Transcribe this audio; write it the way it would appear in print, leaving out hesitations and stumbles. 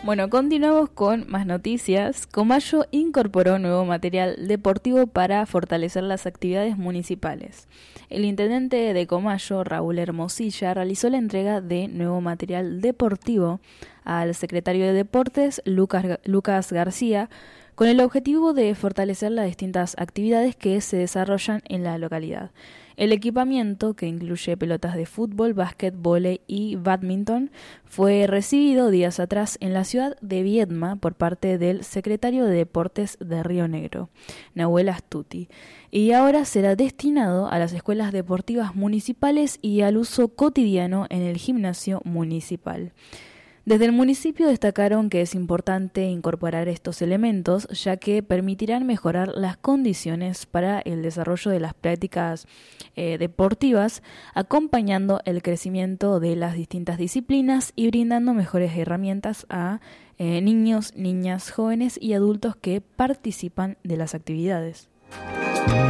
Bueno, continuamos con más noticias. Comayo incorporó nuevo material deportivo para fortalecer las actividades municipales. El intendente de Comayo, Raúl Hermosilla, realizó la entrega de nuevo material deportivo al secretario de Deportes, Lucas García, con el objetivo de fortalecer las distintas actividades que se desarrollan en la localidad. El equipamiento, que incluye pelotas de fútbol, básquet, vóley y bádminton, fue recibido días atrás en la ciudad de Viedma por parte del secretario de Deportes de Río Negro, Nahuel Astuti, y ahora será destinado a las escuelas deportivas municipales y al uso cotidiano en el gimnasio municipal. Desde el municipio destacaron que es importante incorporar estos elementos, ya que permitirán mejorar las condiciones para el desarrollo de las prácticas deportivas, acompañando el crecimiento de las distintas disciplinas y brindando mejores herramientas a niños, niñas, jóvenes y adultos que participan de las actividades.